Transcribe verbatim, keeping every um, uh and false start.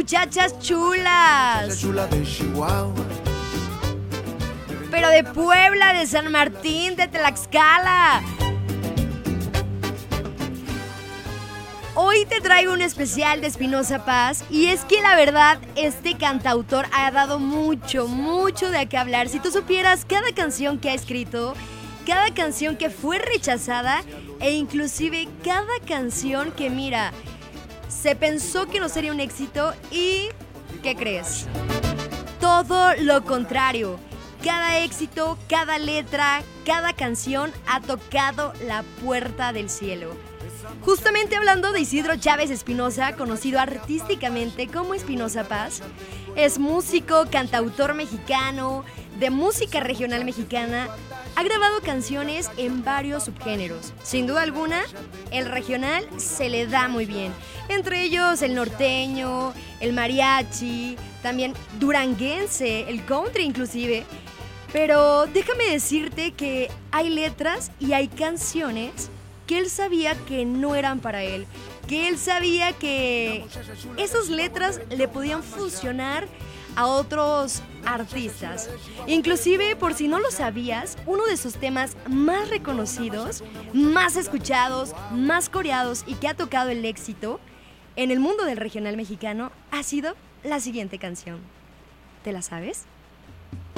muchachas chulas. Pero de Puebla, de San Martín, de Tlaxcala. Hoy te traigo un especial de Espinoza Paz y es que la verdad este cantautor ha dado mucho, mucho de qué hablar. Si tú supieras cada canción que ha escrito, cada canción que fue rechazada e inclusive cada canción que, mira, se pensó que no sería un éxito y ¿qué crees? Todo lo contrario. Cada éxito, cada letra, cada canción ha tocado la puerta del cielo. Justamente hablando de Isidro Chávez Espinoza, conocido artísticamente como Espinoza Paz, es músico, cantautor mexicano, de música regional mexicana, ha grabado canciones en varios subgéneros. Sin duda alguna, el regional se le da muy bien, entre ellos el norteño, el mariachi, también duranguense, el country inclusive. Pero déjame decirte que hay letras y hay canciones que él sabía que no eran para él, que él sabía que esas letras le podían funcionar a otros artistas. Inclusive, por si no lo sabías, uno de sus temas más reconocidos, más escuchados, más coreados y que ha tocado el éxito en el mundo del regional mexicano ha sido la siguiente canción. ¿Te la sabes?